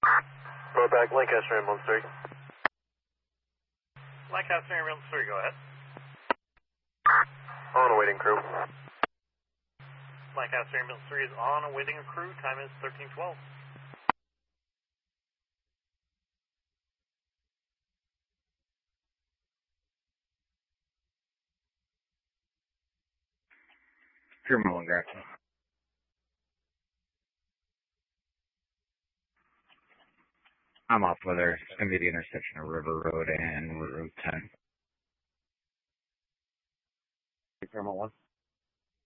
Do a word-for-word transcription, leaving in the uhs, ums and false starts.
Road back, Lancaster ambulance three. Lancaster ambulance three, go ahead. On awaiting crew. Lancaster ambulance three is on awaiting a crew. Time is thirteen twelve. Terminal and Grafton. I'm off weather. It's going to be the intersection of River Road and Route ten. Terminal one.